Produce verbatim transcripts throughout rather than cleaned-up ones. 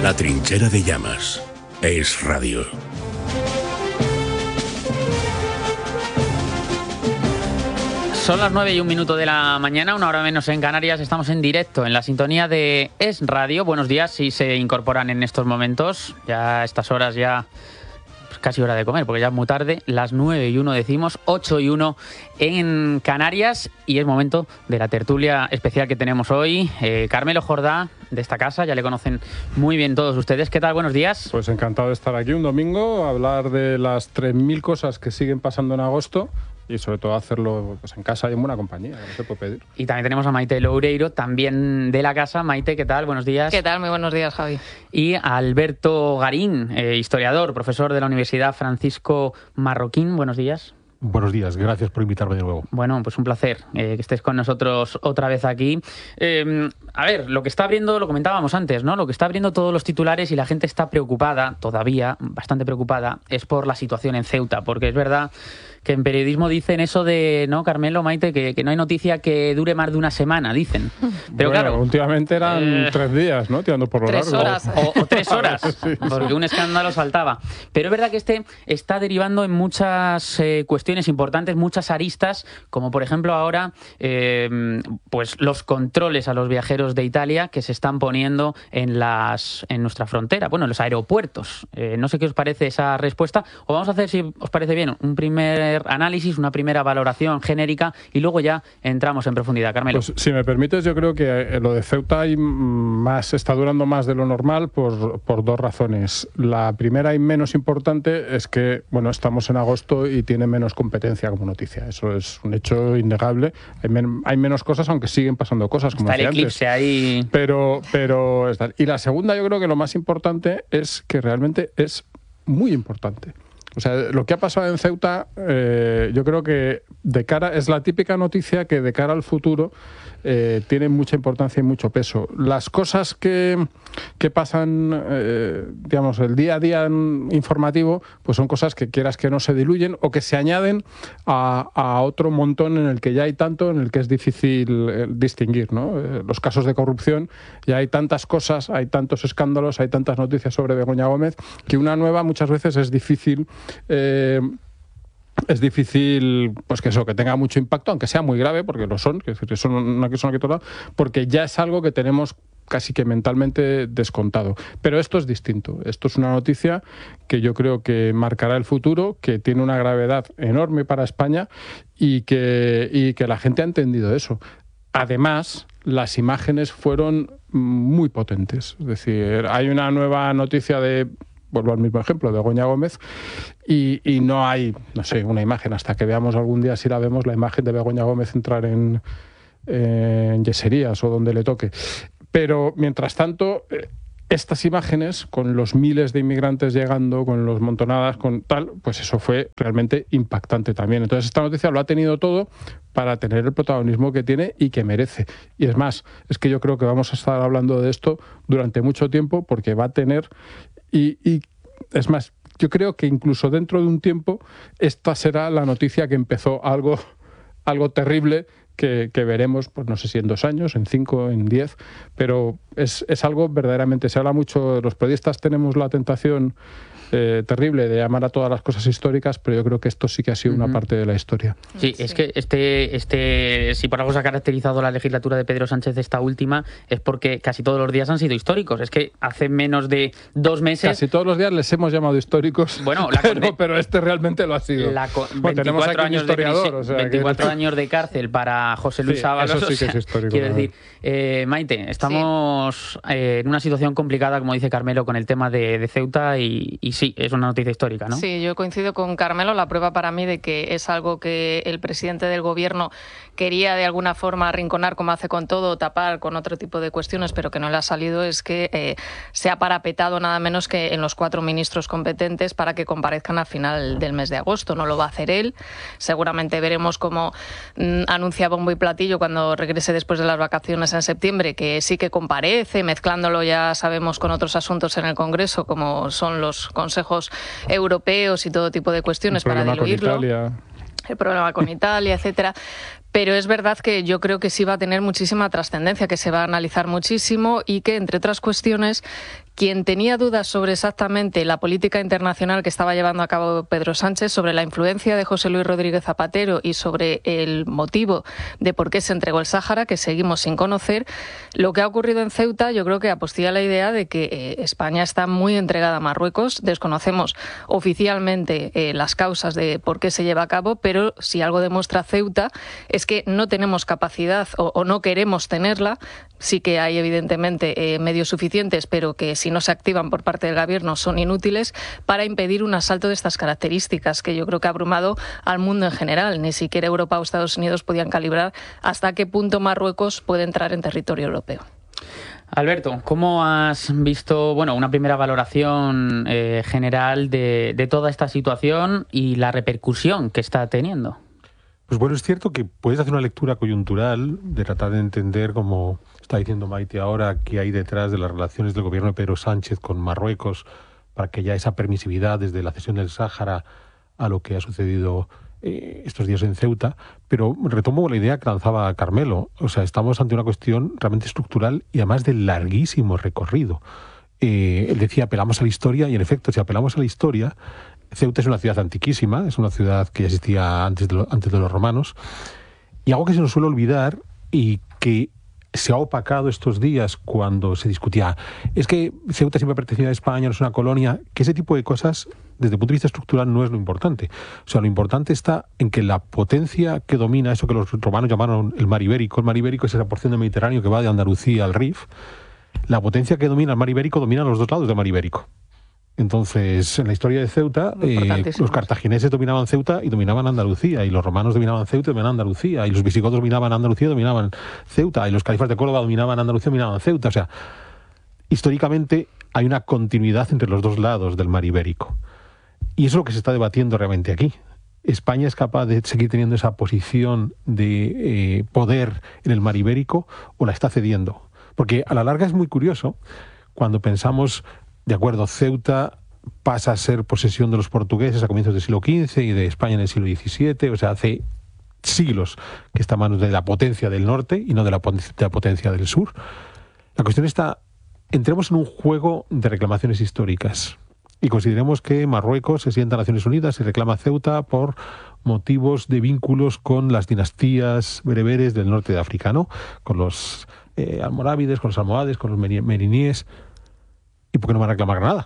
La trinchera de llamas. Es radio. Son las nueve y un minuto de la mañana, una hora menos en Canarias. Estamos en directo en la sintonía de Es Radio. Buenos días, si se incorporan en estos momentos. Ya a estas horas ya pues casi hora de comer, porque ya es muy tarde. Las nueve y uno decimos, ocho y uno en Canarias. Y es momento de la tertulia especial que tenemos hoy. Eh, Carmelo Jordá, de esta casa, ya le conocen muy bien todos ustedes. ¿Qué tal? Buenos días. Pues encantado de estar aquí un domingo, a hablar de las tres mil cosas que siguen pasando en agosto. Y sobre todo hacerlo pues, en casa y en buena compañía, que no se puede pedir. Y también tenemos a Maite Loureiro, también de la casa. Maite, ¿qué tal? Buenos días. ¿Qué tal? Muy buenos días, Javi. Y a Alberto Garín, eh, historiador, profesor de la Universidad Francisco Marroquín. Buenos días. Buenos días, gracias por invitarme de nuevo. Bueno, pues un placer eh, que estés con nosotros otra vez aquí. Eh, a ver, lo que está abriendo, lo comentábamos antes, ¿no? Lo que está abriendo todos los titulares y la gente está preocupada, todavía, bastante preocupada, es por la situación en Ceuta, porque es verdad que en periodismo dicen eso de, ¿no, Carmelo, Maite? Que, que no hay noticia que dure más de una semana, dicen. Pero bueno, claro, últimamente eran eh, tres días, ¿no? Tirando por lo tres largo. Horas. O, o tres horas, sí, porque sí. un escándalo saltaba. Pero es verdad que este está derivando en muchas eh, cuestiones importantes, muchas aristas, como por ejemplo ahora eh, pues los controles a los viajeros de Italia que se están poniendo en las en nuestra frontera, bueno, en los aeropuertos. Eh, no sé qué os parece esa respuesta, o vamos a hacer, si os parece bien, un primer análisis, una primera valoración genérica y luego ya entramos en profundidad. Carmelo. Pues si me permites, yo creo que lo de Ceuta hay más, está durando más de lo normal por, por dos razones. La primera y menos importante es que, bueno, estamos en agosto y tiene menos competencia como noticia. Eso es un hecho innegable. Hay, men hay menos cosas, aunque siguen pasando cosas, como está decía el eclipse antes. ahí. Pero, pero y la segunda, yo creo que lo más importante es que realmente es muy importante. O sea, lo que ha pasado en Ceuta, eh, yo creo que de cara es la típica noticia que de cara al futuro eh, tiene mucha importancia y mucho peso. Las cosas que, que pasan, eh, digamos, el día a día informativo, pues son cosas que quieras que no se diluyen o que se añaden a, a otro montón en el que ya hay tanto, en el que es difícil eh, distinguir, ¿no? Eh, los casos de corrupción, ya hay tantas cosas, hay tantos escándalos, hay tantas noticias sobre Begoña Gómez, que una nueva muchas veces es difícil. Eh, es difícil pues que eso, que tenga mucho impacto, aunque sea muy grave, porque lo son, que eso no, no, no, no, porque ya es algo que tenemos casi que mentalmente descontado. Pero esto es distinto. Esto es una noticia que yo creo que marcará el futuro, que tiene una gravedad enorme para España y que, y que la gente ha entendido eso. Además, las imágenes fueron muy potentes. Es decir, hay una nueva noticia de... Vuelvo al mismo ejemplo, de Begoña Gómez, y, y no hay, no sé, una imagen, hasta que veamos algún día, si la vemos, la imagen de Begoña Gómez entrar en, en Yeserías o donde le toque. Pero, mientras tanto, estas imágenes, con los miles de inmigrantes llegando, con los montonadas, con tal, pues eso fue realmente impactante también. Entonces, esta noticia lo ha tenido todo para tener el protagonismo que tiene y que merece. Y es más, es que yo creo que vamos a estar hablando de esto durante mucho tiempo, porque va a tener... Y, y es más, yo creo que incluso dentro de un tiempo esta será la noticia que empezó algo, algo terrible que, que veremos, pues no sé si en dos años, en cinco, en diez, pero es, es algo verdaderamente, se habla mucho, los periodistas tenemos la tentación eh, terrible de llamar a todas las cosas históricas, pero yo creo que esto sí que ha sido una uh-huh. parte de la historia. Sí, es que este, este, si por algo se ha caracterizado la legislatura de Pedro Sánchez, esta última, es porque casi todos los días han sido históricos. Es que hace menos de dos meses... Casi todos los días les hemos llamado históricos, bueno, la pero, de... pero este realmente lo ha sido. La con... bueno, tenemos aquí un historiador. De, o sea, veinticuatro que... años de cárcel para José Luis sí, Ábalos. Eso sí que o sea, es histórico. Quiero decir, eh, Maite, estamos sí. eh, en una situación complicada, como dice Carmelo, con el tema de, de Ceuta y, y sí, es una noticia histórica. ¿No? Sí, yo coincido con Carmelo. La prueba para mí de que es algo que el presidente del gobierno quería de alguna forma arrinconar, como hace con todo, tapar con otro tipo de cuestiones, pero que no le ha salido, es que eh, se ha parapetado nada menos que en los cuatro ministros competentes para que comparezcan a final del mes de agosto. No lo va a hacer él. Seguramente veremos cómo mm, anuncia bombo y platillo cuando regrese después de las vacaciones en septiembre, que sí que comparece, mezclándolo ya sabemos con otros asuntos en el Congreso, como son los consejos europeos y todo tipo de cuestiones para diluirlo. El problema con Italia, etcétera. Pero es verdad que yo creo que sí va a tener muchísima trascendencia, que se va a analizar muchísimo y que, entre otras cuestiones, Quien tenía dudas sobre exactamente la política internacional que estaba llevando a cabo Pedro Sánchez, sobre la influencia de José Luis Rodríguez Zapatero y sobre el motivo de por qué se entregó el Sáhara, que seguimos sin conocer, lo que ha ocurrido en Ceuta yo creo que apostilla la idea de que eh, España está muy entregada a Marruecos. Desconocemos oficialmente eh, las causas de por qué se lleva a cabo, pero si algo demuestra Ceuta es que no tenemos capacidad o, o no queremos tenerla. Sí que hay evidentemente eh, medios suficientes, pero que si no se activan por parte del gobierno son inútiles para impedir un asalto de estas características, que yo creo que ha abrumado al mundo en general. Ni siquiera Europa o Estados Unidos podían calibrar hasta qué punto Marruecos puede entrar en territorio europeo. Alberto, ¿cómo has visto, bueno, una primera valoración eh, general de, de toda esta situación y la repercusión que está teniendo? Pues bueno, es cierto que puedes hacer una lectura coyuntural de tratar de entender, como está diciendo Maite ahora, qué hay detrás de las relaciones del gobierno de Pedro Sánchez con Marruecos para que haya esa permisividad desde la cesión del Sáhara a lo que ha sucedido eh, estos días en Ceuta. Pero retomo la idea que lanzaba Carmelo. O sea, estamos ante una cuestión realmente estructural y además de larguísimo recorrido. Eh, él decía, apelamos a la historia, y en efecto, si apelamos a la historia, Ceuta es una ciudad antiquísima, es una ciudad que ya existía antes de, lo, antes de los romanos, y algo que se nos suele olvidar y que se ha opacado estos días cuando se discutía, es que Ceuta siempre pertenecía a España, no es una colonia, que ese tipo de cosas, desde el punto de vista estructural, no es lo importante. O sea, lo importante está en que la potencia que domina eso que los romanos llamaron el mar Ibérico, el mar Ibérico es esa porción del Mediterráneo que va de Andalucía al Rif, la potencia que domina el mar Ibérico domina los dos lados del mar Ibérico. Entonces, en la historia de Ceuta, eh, los cartagineses dominaban Ceuta y dominaban Andalucía, y los romanos dominaban Ceuta y dominaban Andalucía, y los visigodos dominaban Andalucía y dominaban Ceuta, y los califas de Córdoba dominaban Andalucía y dominaban Ceuta. O sea, históricamente hay una continuidad entre los dos lados del mar Ibérico. Y eso es lo que se está debatiendo realmente aquí. ¿España es capaz de seguir teniendo esa posición de eh, poder en el mar Ibérico o la está cediendo? Porque a la larga es muy curioso cuando pensamos... De acuerdo, Ceuta pasa a ser posesión de los portugueses a comienzos del siglo quince y de España en el siglo diecisiete, o sea, hace siglos que está en manos de la potencia del norte y no de la, de la potencia del sur. La cuestión está, entremos en un juego de reclamaciones históricas y consideremos que Marruecos se sienta a Naciones Unidas y reclama Ceuta por motivos de vínculos con las dinastías bereberes del norte de África, ¿no? Con los eh, almorávides, con los almohades, con los meriníes. ¿Y por qué no va a reclamar Granada?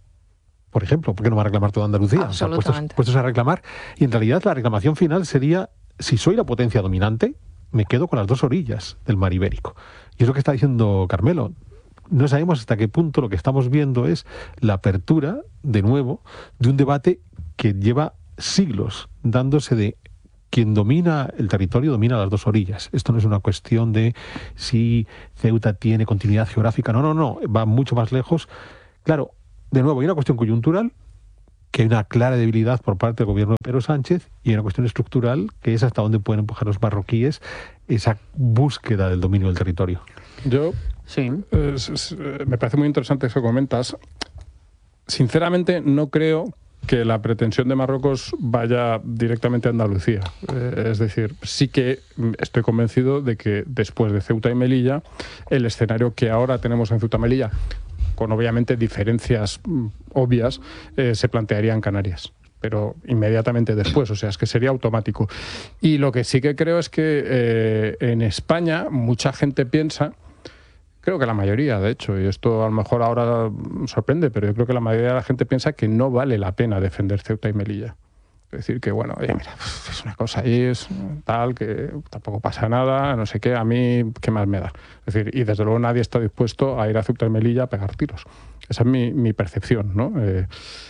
Por ejemplo, ¿por qué no va a reclamar toda Andalucía? O sea, puestos, puestos a reclamar. Y en realidad la reclamación final sería, si soy la potencia dominante, me quedo con las dos orillas del mar Ibérico. Y es lo que está diciendo Carmelo. No sabemos hasta qué punto lo que estamos viendo es la apertura, de nuevo, de un debate que lleva siglos dándose de quien domina el territorio domina las dos orillas. Esto no es una cuestión de si Ceuta tiene continuidad geográfica. No, no, no. Va mucho más lejos. Claro, de nuevo, hay una cuestión coyuntural, que hay una clara debilidad por parte del gobierno de Pedro Sánchez, y hay una cuestión estructural, que es hasta dónde pueden empujar los marroquíes esa búsqueda del dominio del territorio. Yo, sí. eh, me parece muy interesante eso que comentas. Sinceramente, no creo que la pretensión de Marruecos vaya directamente a Andalucía. Eh, es decir, sí que estoy convencido de que después de Ceuta y Melilla, el escenario que ahora tenemos en Ceuta y Melilla, con obviamente diferencias mm, obvias, eh, se plantearía en Canarias. Pero inmediatamente después, o sea, es que sería automático. Y lo que sí que creo es que eh, en España mucha gente piensa, creo que la mayoría, de hecho, y esto a lo mejor ahora sorprende, pero yo creo que la mayoría de la gente piensa que no vale la pena defender Ceuta y Melilla. Es decir, que bueno, oye, mira, es una cosa ahí, es tal, que tampoco pasa nada, no sé qué, a mí, ¿qué más me da? Es decir, y desde luego nadie está dispuesto a ir a Ceuta y Melilla a pegar tiros. Esa es mi, mi percepción, ¿no? Eh,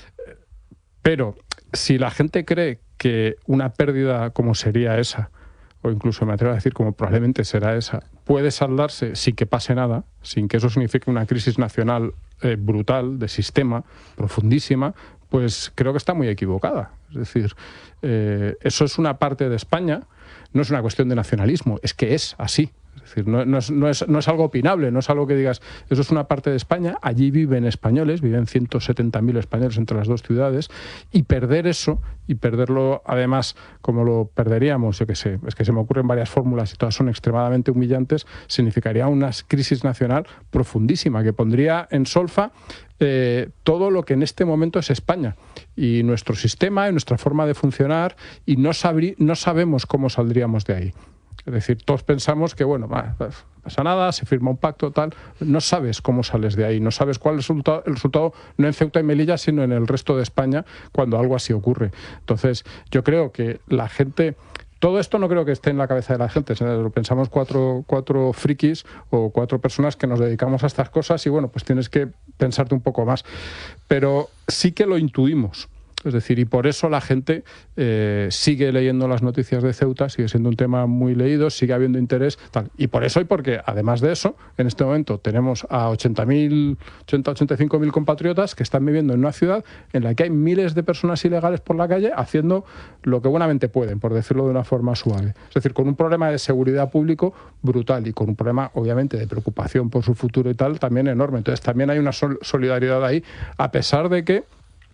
pero si la gente cree que una pérdida como sería esa, o incluso me atrevo a decir como probablemente será esa, puede saldarse sin que pase nada, sin que eso signifique una crisis nacional eh, brutal, de sistema, profundísima, pues creo que está muy equivocada. Es decir, eh, eso es una parte de España, no es una cuestión de nacionalismo, es que es así. Es decir, no, no, es, no, es, no es algo opinable, no es algo que digas, eso es una parte de España, allí viven españoles, viven ciento setenta mil españoles entre las dos ciudades, y perder eso, y perderlo además como lo perderíamos, yo qué sé, es que se me ocurren varias fórmulas y todas son extremadamente humillantes, significaría una crisis nacional profundísima que pondría en solfa Eh, todo lo que en este momento es España y nuestro sistema y nuestra forma de funcionar, y no, sabrí, no sabemos cómo saldríamos de ahí. Es decir, todos pensamos que, bueno, no pasa nada, se firma un pacto, tal. No sabes cómo sales de ahí, no sabes cuál es el resultado, el resultado no en Ceuta y Melilla, sino en el resto de España cuando algo así ocurre. Entonces, yo creo que la gente... Todo esto no creo que esté en la cabeza de la gente. Lo pensamos cuatro, cuatro frikis o cuatro personas que nos dedicamos a estas cosas y, bueno, pues tienes que pensarte un poco más. Pero sí que lo intuimos. Es decir, y por eso la gente eh, sigue leyendo las noticias de Ceuta, sigue siendo un tema muy leído, sigue habiendo interés, tal. Y por eso y porque, además de eso, en este momento tenemos a ochenta mil, ochenta, ochenta y cinco mil compatriotas que están viviendo en una ciudad en la que hay miles de personas ilegales por la calle haciendo lo que buenamente pueden, por decirlo de una forma suave. Es decir, con un problema de seguridad público brutal y con un problema, obviamente, de preocupación por su futuro y tal, también enorme. Entonces, también hay una sol- solidaridad ahí, a pesar de que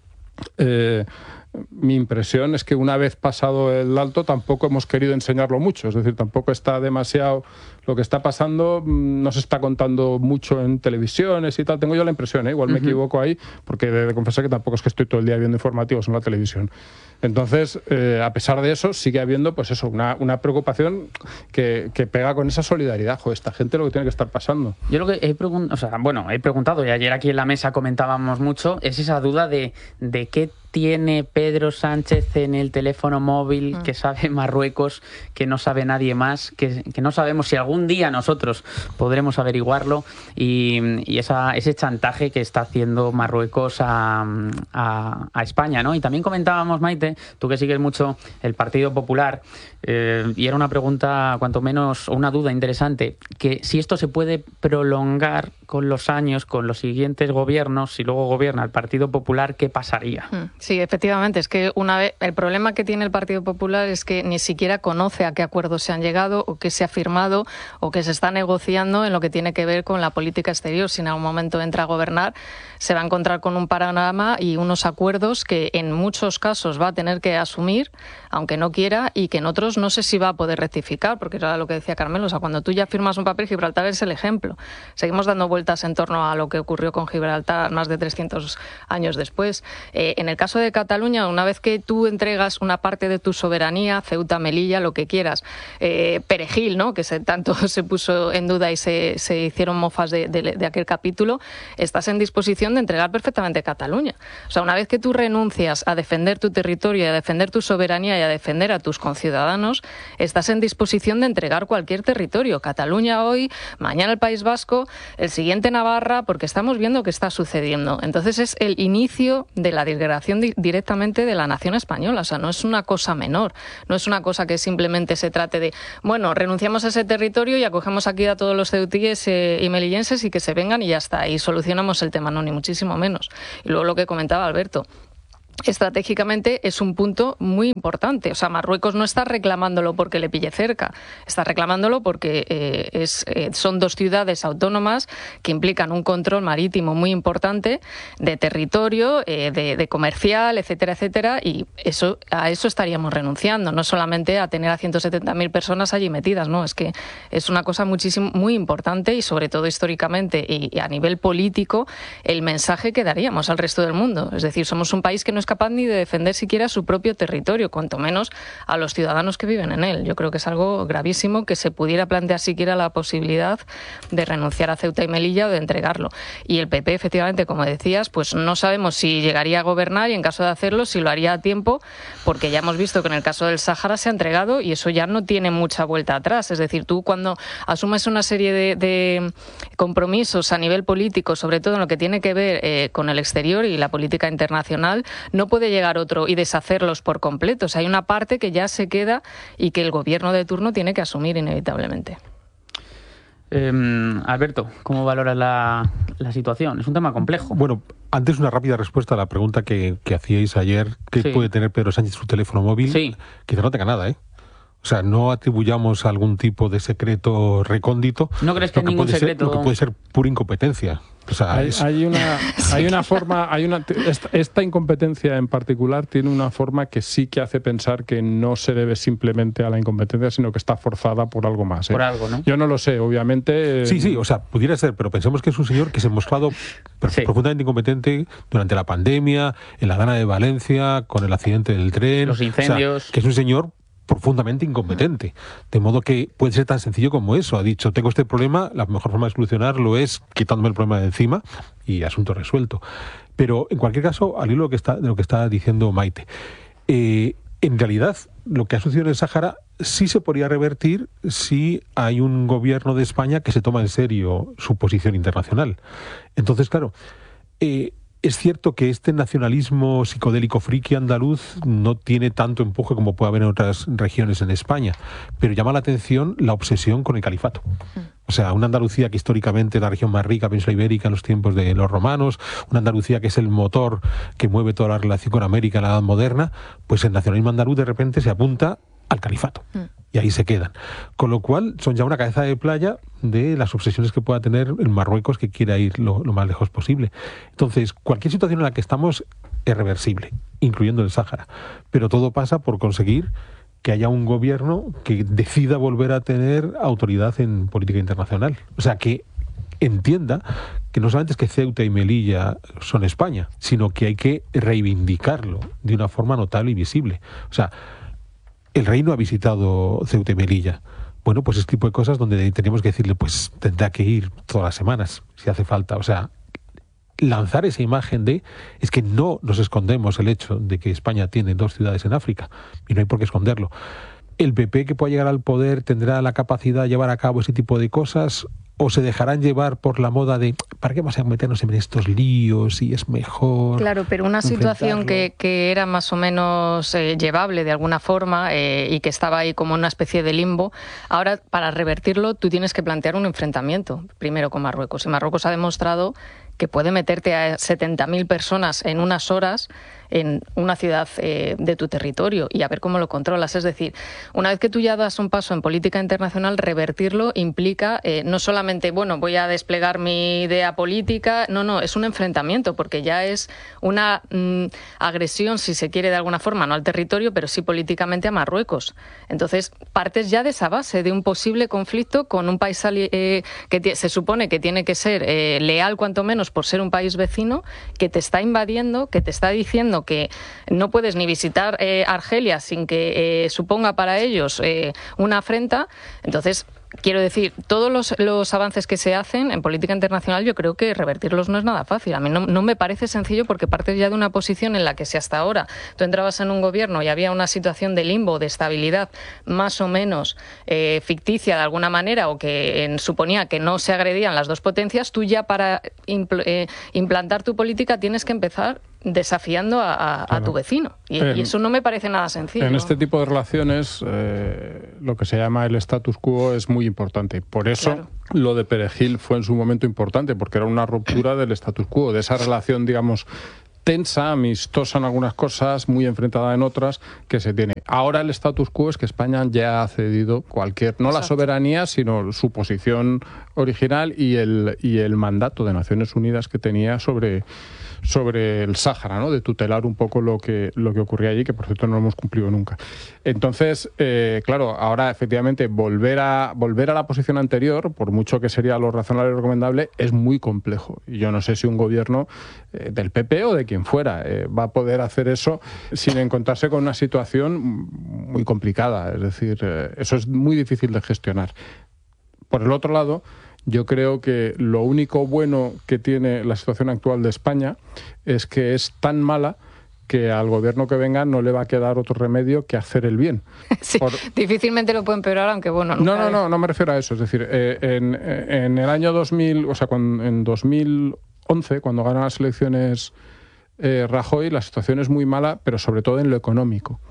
Eh, mi impresión es que una vez pasado el alto tampoco hemos querido enseñarlo mucho, es decir, tampoco está demasiado lo que está pasando, no se está contando mucho en televisiones y tal, tengo yo la impresión, ¿eh? Igual me uh-huh. equivoco ahí, porque he de confesar que tampoco es que estoy todo el día viendo informativos en la televisión. Entonces, eh, a pesar de eso, sigue habiendo pues eso, una, una preocupación que, que pega con esa solidaridad. Joder, esta gente lo que tiene que estar pasando. Yo lo que he preguntado, o sea, bueno, he preguntado, y ayer aquí en la mesa comentábamos mucho, es esa duda de, de qué tiene Pedro Sánchez en el teléfono móvil que sabe Marruecos, que no sabe nadie más, que, que no sabemos si algún día nosotros podremos averiguarlo, y, y esa, ese chantaje que está haciendo Marruecos a, a, a España, ¿no? Y también comentábamos, Maite, tú que sigues mucho el Partido Popular, eh, y era una pregunta, cuanto menos, o una duda interesante, que si esto se puede prolongar con los años, con los siguientes gobiernos, si luego gobierna el Partido Popular, ¿qué pasaría? Sí, efectivamente, es que una vez el problema que tiene el Partido Popular es que ni siquiera conoce a qué acuerdos se han llegado o qué se ha firmado o qué se está negociando en lo que tiene que ver con la política exterior. Si en algún momento entra a gobernar, se va a encontrar con un panorama y unos acuerdos que en muchos casos va a tener que asumir, aunque no quiera, y que en otros no sé si va a poder rectificar, porque era lo que decía Carmelo, o sea, cuando tú ya firmas un papel, Gibraltar es el ejemplo. Seguimos dando vueltas en torno a lo que ocurrió con Gibraltar más de trescientos años después. Eh, en el caso de Cataluña, una vez que tú entregas una parte de tu soberanía, Ceuta, Melilla, lo que quieras, eh, Perejil, ¿no?, que se, tanto se puso en duda y se, se hicieron mofas de, de, de aquel capítulo, estás en disposición de entregar perfectamente Cataluña. O sea, una vez que tú renuncias a defender tu territorio, a defender tu soberanía y a defender a tus conciudadanos, estás en disposición de entregar cualquier territorio. Cataluña hoy, mañana el País Vasco, el siguiente Navarra, porque estamos viendo qué está sucediendo. Entonces es el inicio de la disgregación di- directamente de la nación española. O sea, no es una cosa menor, no es una cosa que simplemente se trate de, bueno, renunciamos a ese territorio y acogemos aquí a todos los ceutíes eh, y melillenses y que se vengan y ya está, y solucionamos el tema, no, ni muchísimo menos. Y luego lo que comentaba Alberto, estratégicamente es un punto muy importante. O sea, Marruecos no está reclamándolo porque le pille cerca, está reclamándolo porque eh, es, eh, son dos ciudades autónomas que implican un control marítimo muy importante de territorio, eh, de, de comercial, etcétera, etcétera, y eso a eso estaríamos renunciando, no solamente a tener a ciento setenta mil personas allí metidas, no, es que es una cosa muchísimo muy importante y sobre todo históricamente y, y a nivel político el mensaje que daríamos al resto del mundo. Es decir, somos un país que no es capaz ni de defender siquiera su propio territorio, cuanto menos a los ciudadanos que viven en él. Yo creo que es algo gravísimo que se pudiera plantear siquiera la posibilidad de renunciar a Ceuta y Melilla o de entregarlo. Y el P P, efectivamente, como decías, pues no sabemos si llegaría a gobernar y en caso de hacerlo, si lo haría a tiempo, porque ya hemos visto que en el caso del Sáhara se ha entregado y eso ya no tiene mucha vuelta atrás. Es decir, tú cuando asumes una serie de, de compromisos a nivel político, sobre todo en lo que tiene que ver eh, con el exterior y la política internacional, no puede llegar otro y deshacerlos por completo. O sea, hay una parte que ya se queda y que el gobierno de turno tiene que asumir inevitablemente. Eh, Alberto, ¿cómo valoras la, la situación? Es un tema complejo. Bueno, antes una rápida respuesta a la pregunta que, que hacíais ayer. ¿Qué sí. puede tener Pedro Sánchez en su teléfono móvil? Sí. Quizá no tenga nada, ¿eh? O sea, no atribuyamos algún tipo de secreto recóndito. ¿No crees que, lo que ningún puede secreto...? Ser, lo que puede ser pura incompetencia. O sea, hay, es... hay una hay una forma, hay una esta, esta incompetencia en particular tiene una forma que sí que hace pensar que no se debe simplemente a la incompetencia, sino que está forzada por algo más. ¿eh? Por algo, ¿no? Yo no lo sé, obviamente. Sí, sí, o sea, pudiera ser, pero pensemos que es un señor que se ha mostrado sí. profundamente incompetente durante la pandemia, en la Dana de Valencia, con el accidente del tren. Los incendios. O sea, que es un señor profundamente incompetente. De modo que puede ser tan sencillo como eso. Ha dicho, tengo este problema, la mejor forma de solucionarlo es quitándome el problema de encima y asunto resuelto. Pero, en cualquier caso, al hilo de lo que está, de lo que está diciendo Maite, eh, en realidad, lo que ha sucedido en el Sáhara sí se podría revertir si hay un gobierno de España que se toma en serio su posición internacional. Entonces, claro, eh, es cierto que este nacionalismo psicodélico friki andaluz no tiene tanto empuje como puede haber en otras regiones en España, pero llama la atención la obsesión con el califato. O sea, una Andalucía que históricamente es la región más rica, península ibérica, en los tiempos de los romanos, una Andalucía que es el motor que mueve toda la relación con América en la Edad Moderna, pues el nacionalismo andaluz de repente se apunta al califato. Y ahí se quedan. Con lo cual, son ya una cabeza de playa de las obsesiones que pueda tener el Marruecos, que quiera ir lo, lo más lejos posible. Entonces, cualquier situación en la que estamos es reversible, incluyendo el Sáhara. Pero todo pasa por conseguir que haya un gobierno que decida volver a tener autoridad en política internacional. O sea, que entienda que no solamente es que Ceuta y Melilla son España, sino que hay que reivindicarlo de una forma notable y visible. O sea, el rey no ha visitado Ceuta y Melilla. Bueno, pues este tipo de cosas donde tenemos que decirle, pues tendrá que ir todas las semanas, si hace falta. O sea, lanzar esa imagen de... Es que no nos escondemos el hecho de que España tiene dos ciudades en África, y no hay por qué esconderlo. ¿El P P que pueda llegar al poder tendrá la capacidad de llevar a cabo ese tipo de cosas? ¿O se dejarán llevar por la moda de ¿para qué vamos a meternos en estos líos y es mejor? Claro, pero una situación que, que era más o menos eh, llevable de alguna forma eh, y que estaba ahí como una especie de limbo, ahora para revertirlo tú tienes que plantear un enfrentamiento, primero con Marruecos. Y Marruecos ha demostrado que puede meterte a setenta mil personas en unas horas en una ciudad eh, de tu territorio y a ver cómo lo controlas. Es decir, una vez que tú ya das un paso en política internacional, revertirlo implica eh, no solamente, bueno, voy a desplegar mi idea política, no, no, es un enfrentamiento porque ya es una mm, agresión, si se quiere de alguna forma, no al territorio, pero sí políticamente a Marruecos. Entonces, partes ya de esa base, de un posible conflicto con un país eh, que se supone que tiene que ser eh, leal cuanto menos por ser un país vecino, que te está invadiendo, que te está diciendo que no puedes ni visitar eh, Argelia sin que eh, suponga para ellos eh, una afrenta. Entonces, quiero decir, todos los, los avances que se hacen en política internacional yo creo que revertirlos no es nada fácil. A mí no, no me parece sencillo porque partes ya de una posición en la que si hasta ahora tú entrabas en un gobierno y había una situación de limbo, de estabilidad más o menos eh, ficticia de alguna manera o que eh, suponía que no se agredían las dos potencias, tú ya para impl- eh, implantar tu política tienes que empezar desafiando a, a, claro. a tu vecino. Y, en, y eso no me parece nada sencillo. En este tipo de relaciones, eh, lo que se llama el status quo es muy importante. Por eso, claro. lo de Perejil fue en su momento importante, porque era una ruptura del status quo, de esa relación, digamos, tensa, amistosa en algunas cosas, muy enfrentada en otras, que se tiene. Ahora el status quo es que España ya ha cedido cualquier, no Exacto. la soberanía, sino su posición original y el, y el mandato de Naciones Unidas que tenía sobre... sobre el Sáhara, ¿no? De tutelar un poco lo que, lo que ocurría allí, que por cierto no hemos cumplido nunca. Entonces, eh, claro, ahora efectivamente volver a, volver a la posición anterior, por mucho que sería lo razonable y recomendable, es muy complejo. Y yo no sé si un gobierno eh, del P P o de quien fuera eh, va a poder hacer eso sin encontrarse con una situación muy complicada. Es decir, eh, eso es muy difícil de gestionar. Por el otro lado, yo creo que lo único bueno que tiene la situación actual de España es que es tan mala que al gobierno que venga no le va a quedar otro remedio que hacer el bien. Sí, Por... difícilmente lo puede empeorar, aunque bueno... No, no, no, no me refiero a eso. Es decir, eh, en, en el año dos mil, o sea, cuando, en dos mil once, cuando gana las elecciones eh, Rajoy, la situación es muy mala, pero sobre todo en lo económico.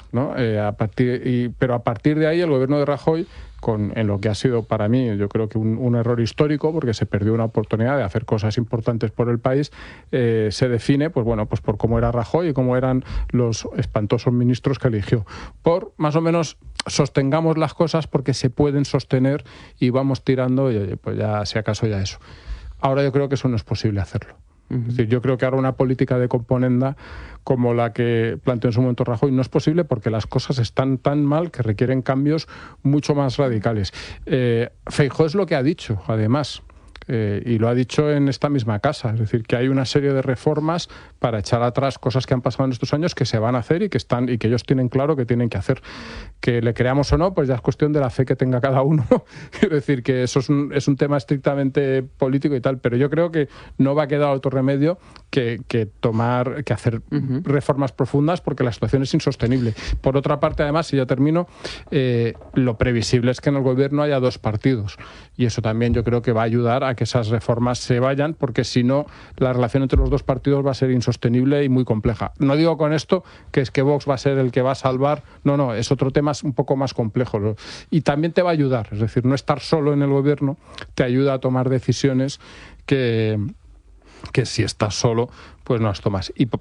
¿no? Eh, a partir, y, pero a partir de ahí el gobierno de Rajoy, con, en lo que ha sido para mí, yo creo que un, un error histórico, porque se perdió una oportunidad de hacer cosas importantes por el país, eh, se define pues bueno, pues por cómo era Rajoy y cómo eran los espantosos ministros que eligió. Por más o menos sostengamos las cosas porque se pueden sostener y vamos tirando y oye, pues ya si acaso ya eso. Ahora yo creo que eso no es posible hacerlo. Es decir, yo creo que ahora una política de componenda como la que planteó en su momento Rajoy no es posible porque las cosas están tan mal que requieren cambios mucho más radicales. Eh, Feijóo es lo que ha dicho, además, eh, y lo ha dicho en esta misma casa, es decir, que hay una serie de reformas para echar atrás cosas que han pasado en estos años que se van a hacer y que están y que ellos tienen claro que tienen que hacer. Que le creamos o no, pues ya es cuestión de la fe que tenga cada uno. Quiero decir que eso es un, es un tema estrictamente político y tal, pero yo creo que no va a quedar otro remedio que, que tomar, que hacer uh-huh. reformas profundas porque la situación es insostenible. Por otra parte, además, si ya termino, eh, lo previsible es que en el gobierno haya dos partidos y eso también yo creo que va a ayudar a que esas reformas se vayan porque si no, la relación entre los dos partidos va a ser insostenible y muy compleja. No digo con esto que es que Vox va a ser el que va a salvar, no, no, es otro tema un poco más complejo y también te va a ayudar, es decir, no estar solo en el gobierno te ayuda a tomar decisiones que, que si estás solo pues no las tomas. Y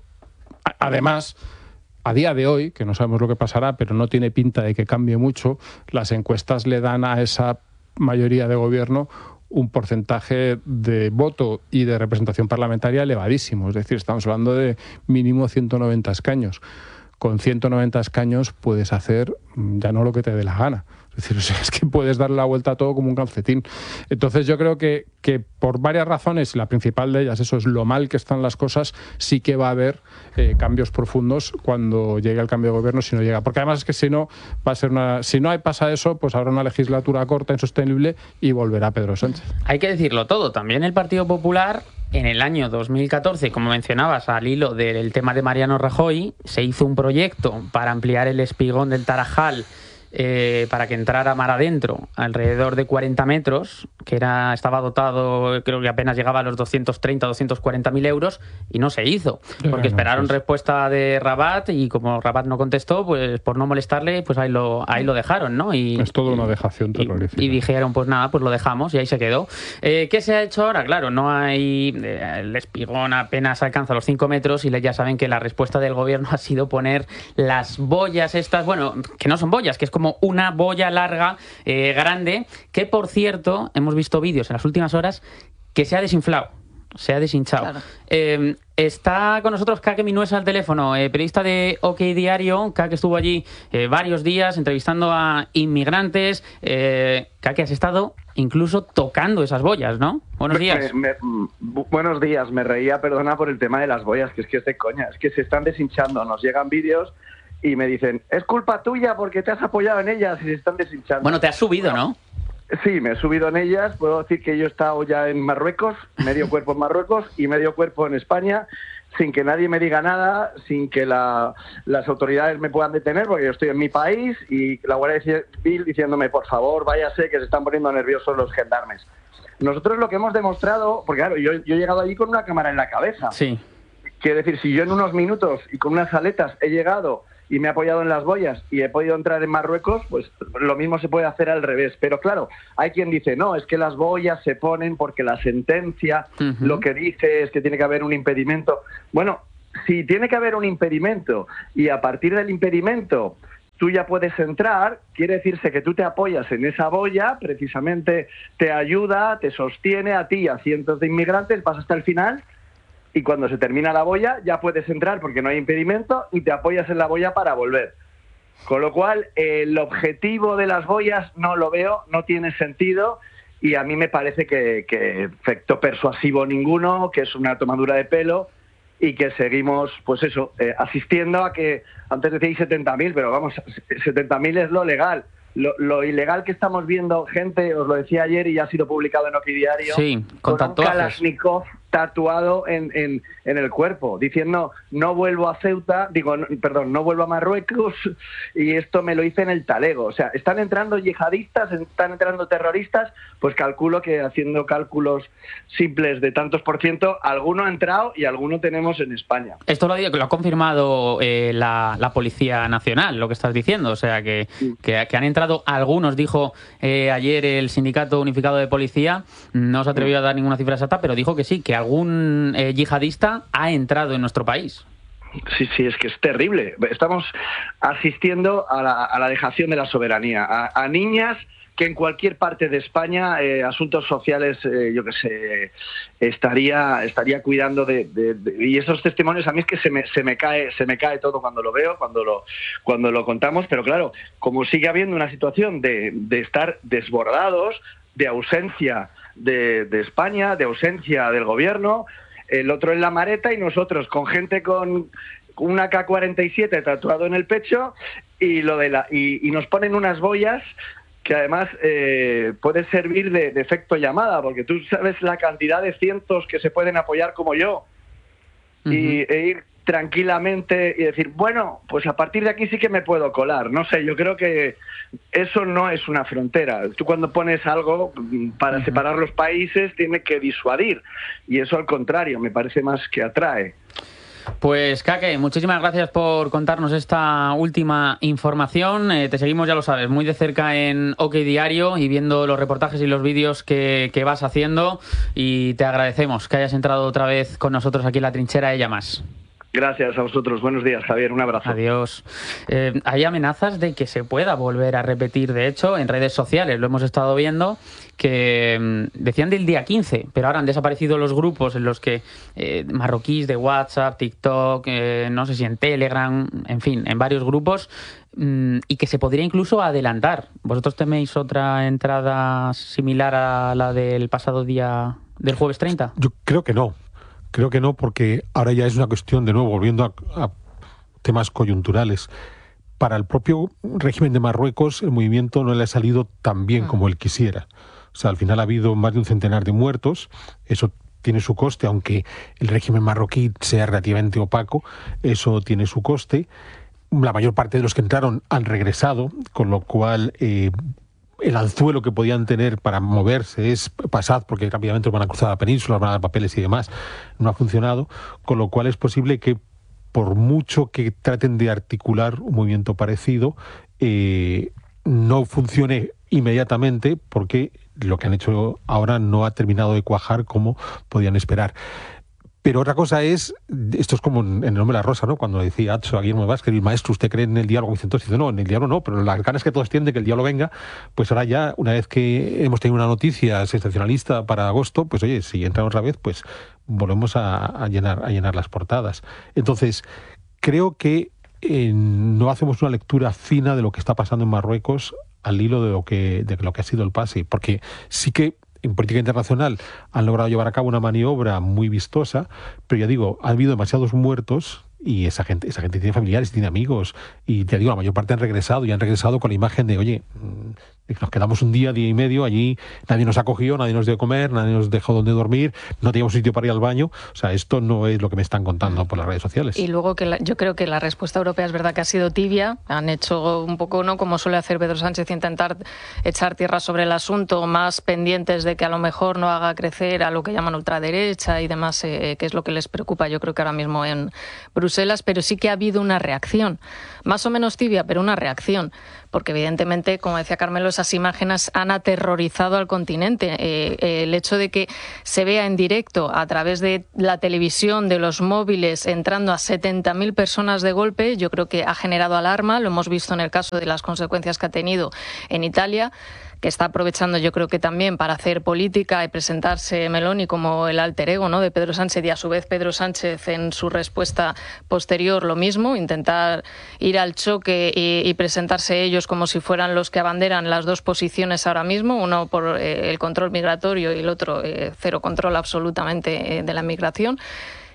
además, a día de hoy, que no sabemos lo que pasará, pero no tiene pinta de que cambie mucho, las encuestas le dan a esa mayoría de gobierno un porcentaje de voto y de representación parlamentaria elevadísimo, es decir, estamos hablando de mínimo ciento noventa escaños. Con ciento noventa escaños puedes hacer ya no lo que te dé la gana. Es decir, o sea, es que puedes darle la vuelta a todo como un calcetín. Entonces yo creo que, que por varias razones, la principal de ellas, eso es lo mal que están las cosas, sí que va a haber eh, cambios profundos cuando llegue el cambio de gobierno, si no llega. Porque además es que si no, va a ser una, si no hay, pasa eso, pues habrá una legislatura corta, insostenible y volverá Pedro Sánchez. Hay que decirlo todo. También el Partido Popular, en el año dos mil catorce, como mencionabas, al hilo del tema de Mariano Rajoy, se hizo un proyecto para ampliar el espigón del Tarajal eh, para que entrara mar adentro, alrededor de cuarenta metros, que era estaba dotado, creo que apenas llegaba a los doscientos treinta, doscientos cuarenta mil euros, y no se hizo, porque esperaron respuesta de Rabat, y como Rabat no contestó, pues por no molestarle, pues ahí lo, ahí lo dejaron, ¿no? Y, es toda una dejación terrorífica. Y, y dijeron, pues nada, pues lo dejamos, y ahí se quedó. Eh, ¿Qué se ha hecho ahora? Claro, no hay... Eh, el espigón apenas alcanza los cinco metros, y ya saben que la respuesta del gobierno ha sido poner las boyas estas, bueno, que no son boyas, que es como una boya larga, eh, grande, que por cierto, hemos visto vídeos en las últimas horas que se ha desinflado, se ha deshinchado. Claro. Eh, está con nosotros Kake Minuesa al teléfono, eh, periodista de OK Diario. Kake estuvo allí eh, varios días entrevistando a inmigrantes. Eh, Kake, has estado incluso tocando esas boyas, ¿no? Buenos días. Me, me, buenos días. Me reía, perdona, por el tema de las boyas, que es que es de coña, es que se están deshinchando. Nos llegan vídeos y me dicen, es culpa tuya porque te has apoyado en ellas y se están deshinchando. Bueno, te has subido, ¿no? Sí, me he subido en ellas. Puedo decir que yo he estado ya en Marruecos, medio cuerpo en Marruecos y medio cuerpo en España, sin que nadie me diga nada, sin que la, las autoridades me puedan detener, porque yo estoy en mi país y la Guardia Civil diciéndome, por favor, váyase, que se están poniendo nerviosos los gendarmes. Nosotros lo que hemos demostrado, porque claro, yo, yo he llegado allí con una cámara en la cabeza. Sí. Quiere decir, si yo en unos minutos y con unas aletas he llegado y me he apoyado en las boyas y he podido entrar en Marruecos, pues lo mismo se puede hacer al revés. Pero claro, hay quien dice, no, es que las boyas se ponen porque la sentencia uh-huh. lo que dice es que tiene que haber un impedimento. Bueno, si tiene que haber un impedimento y a partir del impedimento tú ya puedes entrar, quiere decirse que tú te apoyas en esa boya, precisamente te ayuda, te sostiene a ti y a cientos de inmigrantes, vas hasta el final. Y cuando se termina la boya ya puedes entrar porque no hay impedimento y te apoyas en la boya para volver. Con lo cual, eh, el objetivo de las boyas no lo veo, no tiene sentido y a mí me parece que, que efecto persuasivo ninguno, que es una tomadura de pelo y que seguimos, pues eso, eh, asistiendo a que, antes decíais setenta mil, pero vamos, setenta mil es lo legal. Lo, lo ilegal que estamos viendo, gente, os lo decía ayer y ya ha sido publicado en OK Diario, sí, con, con un Kalashnikov tatuado en, en, en el cuerpo, diciendo no vuelvo a Ceuta, digo, no, perdón, no vuelvo a Marruecos, y esto me lo hice en el talego. O sea, están entrando yihadistas, están entrando terroristas, pues calculo que haciendo cálculos simples de tantos por ciento, alguno ha entrado y alguno tenemos en España. Esto lo ha, lo ha confirmado eh, la, la Policía Nacional, lo que estás diciendo, o sea, que, sí. que, que han entrado algunos, dijo eh, ayer el Sindicato Unificado de Policía, no se atrevió a dar ninguna cifra exacta, pero dijo que sí, que algún eh, yihadista ha entrado en nuestro país. Sí, sí, es que es terrible. Estamos asistiendo a la, a la dejación de la soberanía, a, a niñas que en cualquier parte de España, eh, asuntos sociales, eh, yo qué sé, estaría estaría cuidando de, de, de... Y esos testimonios a mí es que se me, se me cae se me cae todo cuando lo veo, cuando lo cuando lo contamos, pero claro, como sigue habiendo una situación de, de estar desbordados, de ausencia de, de España, de ausencia del gobierno, el otro en la mareta y nosotros con gente con una K cuarenta y siete tatuado en el pecho y lo de la y, y nos ponen unas boyas que además eh, puede servir de, de efecto llamada, porque tú sabes la cantidad de cientos que se pueden apoyar como yo, uh-huh. y, e ir tranquilamente y decir, bueno, pues a partir de aquí sí que me puedo colar. No sé, yo creo que eso no es una frontera. Tú cuando pones algo para uh-huh. separar los países tiene que disuadir, y eso al contrario, me parece más que atrae. Pues, Kake, muchísimas gracias por contarnos esta última información. Eh, te seguimos, ya lo sabes, muy de cerca en OK Diario y viendo los reportajes y los vídeos que, que vas haciendo, y te agradecemos que hayas entrado otra vez con nosotros aquí en la trinchera de Llamas. Gracias a vosotros. Buenos días, Javier. Un abrazo. Adiós. Eh, hay amenazas de que se pueda volver a repetir, de hecho, en redes sociales. Lo hemos estado viendo, que mmm, decían del día quince, pero ahora han desaparecido los grupos en los que eh, marroquíes de WhatsApp, TikTok, eh, no sé si en Telegram, en fin, en varios grupos, mmm, y que se podría incluso adelantar. ¿Vosotros teméis otra entrada similar a la del pasado día del jueves treinta? Yo creo que no. Creo que no, porque ahora ya es una cuestión, de nuevo, volviendo a, a temas coyunturales. Para el propio régimen de Marruecos, el movimiento no le ha salido tan bien como él quisiera. O sea, al final ha habido más de un centenar de muertos. Eso tiene su coste, aunque el régimen marroquí sea relativamente opaco, eso tiene su coste. La mayor parte de los que entraron han regresado, con lo cual Eh, el anzuelo que podían tener para moverse es pasad, porque rápidamente van a cruzar la península, van a dar papeles y demás. No ha funcionado, con lo cual es posible que, por mucho que traten de articular un movimiento parecido, eh, no funcione inmediatamente, porque lo que han hecho ahora no ha terminado de cuajar como podían esperar. Pero otra cosa es, esto es como en El nombre de la rosa, ¿no? Cuando decía Atso a Guillermo de Vázquez, el maestro, ¿usted cree en el diálogo? Y entonces dice, no, en el diálogo no, pero las ganas que todos tienen de que el diálogo venga, pues ahora ya, una vez que hemos tenido una noticia sensacionalista para agosto, pues oye, si entra otra vez, pues volvemos a, a llenar a llenar las portadas. Entonces, creo que eh, no hacemos una lectura fina de lo que está pasando en Marruecos al hilo de lo que, de lo que ha sido el pase, porque sí que en política internacional han logrado llevar a cabo una maniobra muy vistosa, pero ya digo, ha habido demasiados muertos y esa gente esa gente tiene familiares, tiene amigos, y te digo, la mayor parte han regresado y han regresado con la imagen de, oye, nos quedamos un día, día y medio allí, nadie nos acogió, nadie nos dio de comer, nadie nos dejó donde dormir, no teníamos sitio para ir al baño. O sea, esto no es lo que me están contando por las redes sociales. Y luego que la, yo creo que la respuesta europea es verdad que ha sido tibia, han hecho un poco, ¿no?, como suele hacer Pedro Sánchez, intentar echar tierra sobre el asunto, más pendientes de que a lo mejor no haga crecer a lo que llaman ultraderecha y demás, eh, que es lo que les preocupa, yo creo que ahora mismo en Bruselas, pero sí que ha habido una reacción, más o menos tibia, pero una reacción, porque evidentemente, como decía Carmelo, esas imágenes han aterrorizado al continente. Eh, eh, el hecho de que se vea en directo a través de la televisión, de los móviles, entrando a setenta mil personas de golpe, yo creo que ha generado alarma. Lo hemos visto en el caso de las consecuencias que ha tenido en Italia, que está aprovechando, yo creo que también para hacer política y presentarse Meloni como el alter ego, ¿no?, de Pedro Sánchez, y a su vez Pedro Sánchez en su respuesta posterior lo mismo, intentar ir al choque y, y presentarse ellos como si fueran los que abanderan las dos posiciones ahora mismo, uno por eh, el control migratorio y el otro eh, cero control absolutamente eh, de la migración.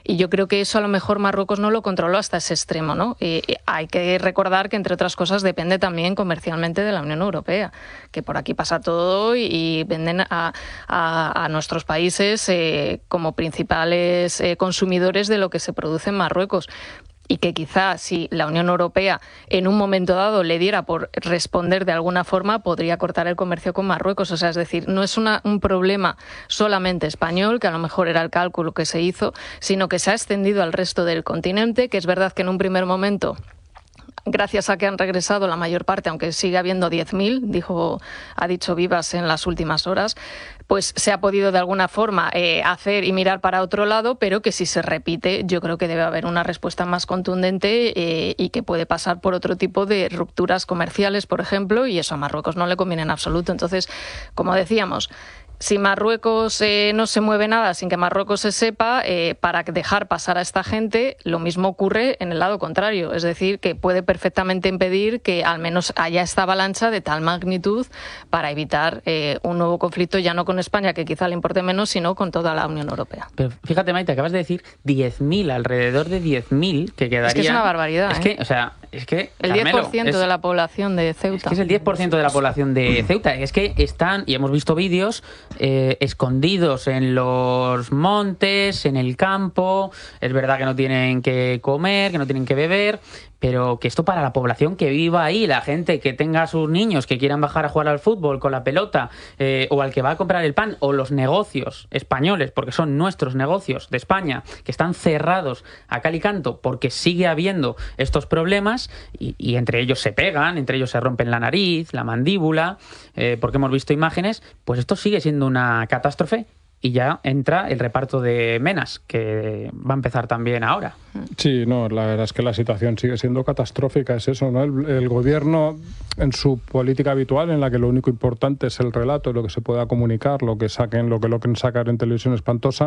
Y yo creo que eso a lo mejor Marruecos no lo controló hasta ese extremo, ¿no? Y hay que recordar que, entre otras cosas, depende también comercialmente de la Unión Europea, que por aquí pasa todo y, y venden a, a, a nuestros países eh, como principales eh, consumidores de lo que se produce en Marruecos. Y que quizá si la Unión Europea en un momento dado le diera por responder de alguna forma, podría cortar el comercio con Marruecos. O sea, es decir, no es una, un problema solamente español, que a lo mejor era el cálculo que se hizo, sino que se ha extendido al resto del continente, que es verdad que en un primer momento, gracias a que han regresado la mayor parte, aunque sigue habiendo diez mil, dijo, ha dicho Vivas en las últimas horas, pues se ha podido de alguna forma eh, hacer y mirar para otro lado, pero que si se repite yo creo que debe haber una respuesta más contundente eh, y que puede pasar por otro tipo de rupturas comerciales, por ejemplo, y eso a Marruecos no le conviene en absoluto. Entonces, como decíamos, si Marruecos eh, no se mueve nada sin que Marruecos se sepa, eh, para dejar pasar a esta gente, lo mismo ocurre en el lado contrario. Es decir, que puede perfectamente impedir que al menos haya esta avalancha de tal magnitud para evitar eh, un nuevo conflicto, ya no con España, que quizá le importe menos, sino con toda la Unión Europea. Pero fíjate, Maite, acabas de decir diez mil, alrededor de diez mil que quedarían. Es que es una barbaridad. Es ¿eh? que, o sea, es que... El Carmelo, diez por ciento es, de la población de Ceuta. Es que es el diez por ciento de la población de Ceuta. Es que están, y hemos visto vídeos, eh, escondidos en los montes, en el campo. Es verdad que no tienen que comer, que no tienen que beber, pero que esto para la población que viva ahí, la gente que tenga a sus niños que quieran bajar a jugar al fútbol con la pelota, eh, o al que va a comprar el pan, o los negocios españoles, porque son nuestros negocios de España, que están cerrados a cal y canto porque sigue habiendo estos problemas, y, y entre ellos se pegan, entre ellos se rompen la nariz, la mandíbula, eh, porque hemos visto imágenes, pues esto sigue siendo una catástrofe. Y ya entra el reparto de menas, que va a empezar también ahora. Sí, no, la verdad es que la situación sigue siendo catastrófica, es eso, ¿no? El, el gobierno, en su política habitual, en la que lo único importante es el relato, lo que se pueda comunicar, lo que saquen, lo que logren sacar en televisión espantosa,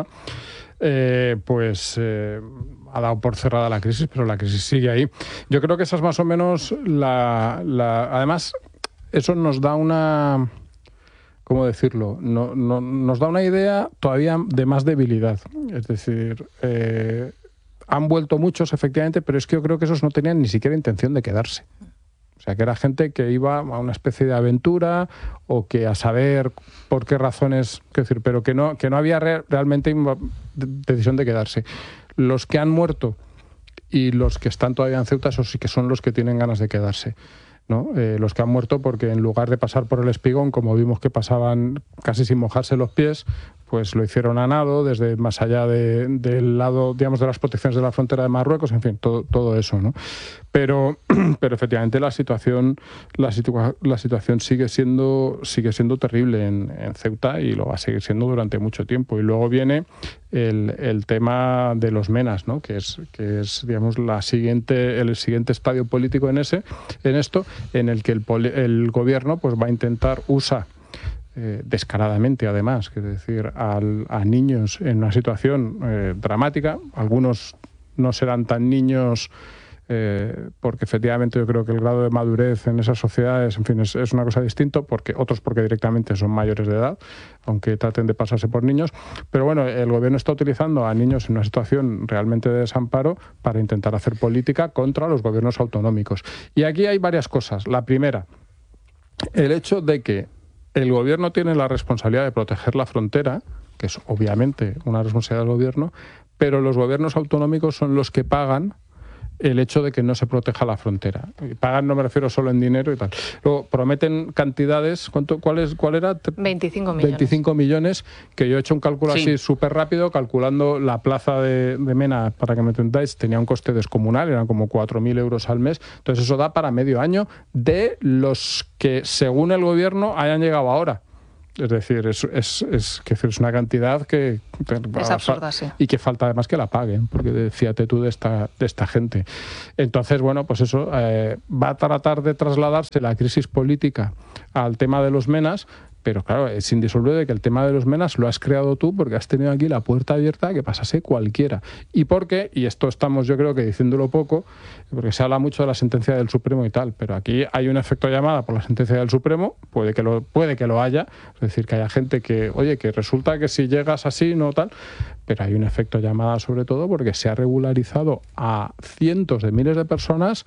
eh, pues eh, ha dado por cerrada la crisis, pero la crisis sigue ahí. Yo creo que esa es más o menos la... la además, eso nos da una... ¿Cómo decirlo? No, no, nos da una idea todavía de más debilidad. Es decir, eh, han vuelto muchos, efectivamente, pero es que yo creo que esos no tenían ni siquiera intención de quedarse. O sea, que era gente que iba a una especie de aventura o que a saber por qué razones, quiero decir, pero que no, que no había re- realmente decisión de quedarse. Los que han muerto y los que están todavía en Ceuta, esos sí que son los que tienen ganas de quedarse, ¿no? Eh, los que han muerto porque en lugar de pasar por el Espigón, como vimos que pasaban casi sin mojarse los pies, pues lo hicieron a nado desde más allá de, del lado, digamos, de las protecciones de la frontera de Marruecos, en fin, todo, todo eso, ¿no? Pero, pero efectivamente la situación, la, situa la situación sigue siendo, sigue siendo terrible en, en Ceuta y lo va a seguir siendo durante mucho tiempo. Y luego viene el, el tema de los menas, ¿no? Que es, que es, digamos, la siguiente, el siguiente estadio político en ese, en esto, en el que el, el gobierno pues va a intentar usar Eh, descaradamente, además, es decir, al, a niños en una situación eh, dramática. Algunos no serán tan niños eh, porque efectivamente yo creo que el grado de madurez en esas sociedades, en fin, es, es una cosa distinta, porque otros porque directamente son mayores de edad, aunque traten de pasarse por niños. Pero bueno, el gobierno está utilizando a niños en una situación realmente de desamparo para intentar hacer política contra los gobiernos autonómicos. Y aquí hay varias cosas. La primera, el hecho de que el gobierno tiene la responsabilidad de proteger la frontera, que es obviamente una responsabilidad del gobierno, pero los gobiernos autonómicos son los que pagan el hecho de que no se proteja la frontera. Y pagan, no me refiero solo en dinero y tal. Luego prometen cantidades, ¿cuánto, cuál, es, ¿cuál era? veinticinco millones. veinticinco millones, que yo he hecho un cálculo sí. así súper rápido, calculando la plaza de, de Mena, para que me entendáis, tenía un coste descomunal, eran como cuatro mil euros al mes, entonces eso da para medio año de los que, según el gobierno, hayan llegado ahora. Es decir, es, es, es, es, es una cantidad que... Es absurda, sí. Y que falta además que la paguen, porque fíjate tú de esta, de esta gente. Entonces, bueno, pues eso, eh, va a tratar de trasladarse la crisis política al tema de los menas, Pero claro, es indisoluble de que el tema de los menas lo has creado tú porque has tenido aquí la puerta abierta a que pasase cualquiera. Y porque, y esto estamos yo creo que diciéndolo poco, porque se habla mucho de la sentencia del Supremo y tal, pero aquí hay un efecto llamada por la sentencia del Supremo, puede que lo, puede que lo haya, es decir, que haya gente que, oye, que resulta que si llegas así, no tal, pero hay un efecto llamada sobre todo porque se ha regularizado a cientos de miles de personas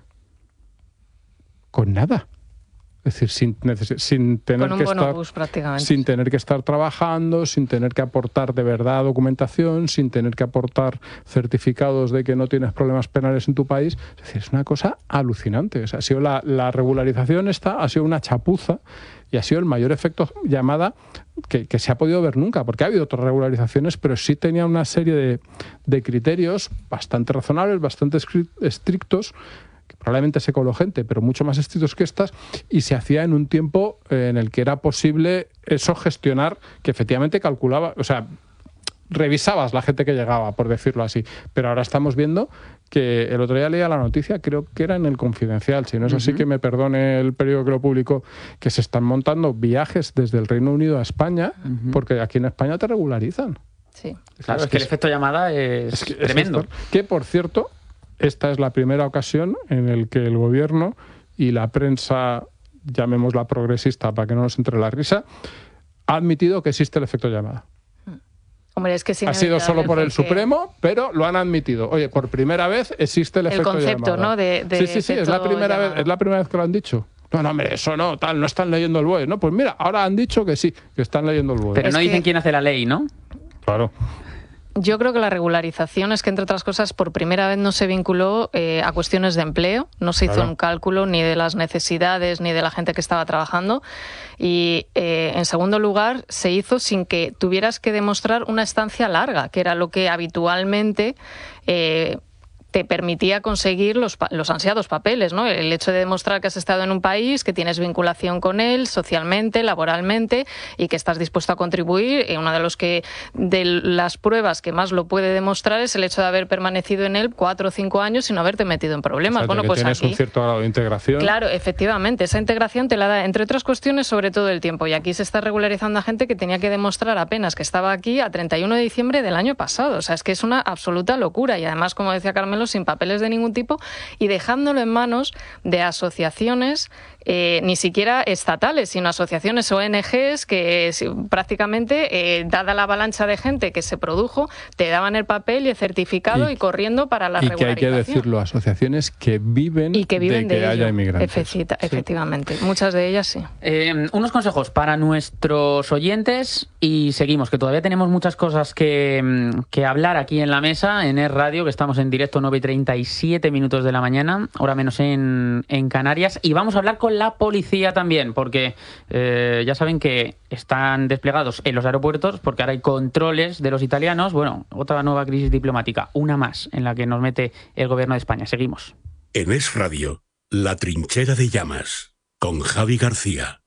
con nada. Es decir, sin, sin tener Con un que bonobús, estar, prácticamente. sin tener que estar trabajando, sin tener que aportar de verdad documentación, sin tener que aportar certificados de que no tienes problemas penales en tu país. Es decir, es una cosa alucinante. O sea, ha sido la, la regularización esta ha sido una chapuza y ha sido el mayor efecto llamada que, que se ha podido ver nunca, porque ha habido otras regularizaciones, pero sí tenía una serie de, de criterios bastante razonables, bastante estrictos, que probablemente se coló gente, pero mucho más estrictos que estas, y se hacía en un tiempo en el que era posible eso gestionar, que efectivamente calculaba, o sea, revisabas la gente que llegaba, por decirlo así. Pero ahora estamos viendo que el otro día leía la noticia, creo que era en El Confidencial, si no es así, uh-huh. que me perdone el periódico que lo publicó, que se están montando viajes desde el Reino Unido a España, uh-huh. porque aquí en España te regularizan. Sí. Claro, es, es que, que el efecto llamada es, es que, tremendo. Es que, por cierto, esta es la primera ocasión en la que el gobierno y la prensa, llamémosla progresista para que no nos entre la risa, ha admitido que existe el efecto llamada. Hombre, es que ha sido solo por el Supremo, pero lo han admitido. Oye, por primera vez existe el, el efecto llamada. El concepto, ¿no? De, de sí, sí, sí, es la primera llamada. vez, es la primera vez que lo han dicho. No, no, hombre, eso no, tal, no están leyendo el B O E. No, pues mira, ahora han dicho que sí, que están leyendo el B O E. Pero es no que... dicen quién hace la ley, ¿no? Claro. Yo creo que la regularización es que, entre otras cosas, por primera vez no se vinculó eh, a cuestiones de empleo, no se hizo claro. un cálculo ni de las necesidades ni de la gente que estaba trabajando y, eh, en segundo lugar, se hizo sin que tuvieras que demostrar una estancia larga, que era lo que habitualmente... Eh, te permitía conseguir los, los ansiados papeles, ¿no? El hecho de demostrar que has estado en un país, que tienes vinculación con él socialmente, laboralmente y que estás dispuesto a contribuir. Y una de los que de las pruebas que más lo puede demostrar es el hecho de haber permanecido en él cuatro o cinco años sin haberte metido en problemas. O sea, bueno, que pues tienes aquí, un cierto grado de integración. Claro, efectivamente, esa integración te la da, entre otras cuestiones, sobre todo el tiempo. Y aquí se está regularizando a gente que tenía que demostrar apenas que estaba aquí a treinta y uno de diciembre del año pasado. O sea, es que es una absoluta locura. Y además, como decía Carmelo, sin papeles de ningún tipo y dejándolo en manos de asociaciones eh, ni siquiera estatales, sino asociaciones O N Ges que eh, prácticamente, eh, dada la avalancha de gente que se produjo, te daban el papel y el certificado y, y corriendo para la y regularización. Y que hay que decirlo, asociaciones que viven, y que viven de, de que ello. haya inmigrantes. Efecti- sí. Efectivamente, muchas de ellas sí. Eh, unos consejos para nuestros oyentes y seguimos, que todavía tenemos muchas cosas que, que hablar aquí en la mesa, en Es Radio, que estamos en directo nueve y treinta y siete minutos de la mañana, hora menos en, en Canarias, y vamos a hablar con la policía también, porque eh, ya saben que están desplegados en los aeropuertos, porque ahora hay controles de los italianos. Bueno, otra nueva crisis diplomática, una más en la que nos mete el gobierno de España. Seguimos. En Es Radio, La Trinchera de Llamas, con Javi García.